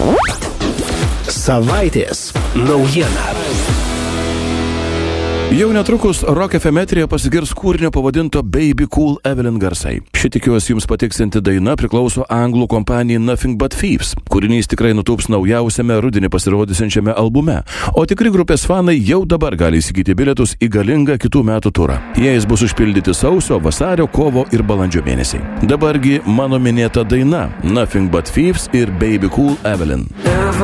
Savaitės naujiena. Jau netrukus Rock FM eteryje pasigirs kūrinio pavadinto Baby Cool Evelyn garsai. Ši tikiuosi jums patiksinti daina priklauso anglų kompanijai Nothing But Thieves. Kūrinys tikrai nutūps naujausiame rudenį pasirodysiančiame albume, o tikri grupės fanai jau dabar gali įsigyti bilietus į galingą kitų metų turą. Jais bus užpildyti sausio, vasario, kovo ir balandžio mėnesiai. Dabargi mano minėta daina Nothing But Thieves ir Baby Cool Evelyn.